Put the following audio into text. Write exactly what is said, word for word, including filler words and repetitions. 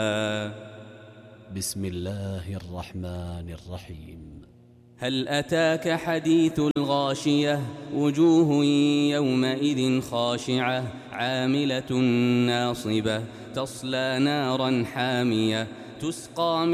بسم الله الرحمن الرحيم. هل أتاك حديث الغاشية وجوه يومئذ خاشعة عاملة ناصبة تصلى نارا حامية تسقى